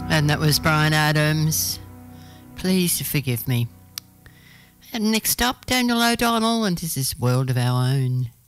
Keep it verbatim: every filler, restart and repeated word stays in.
And that was Bryan Adams. Please forgive me. And next up, Daniel O'Donnell, and this is World of Our Own.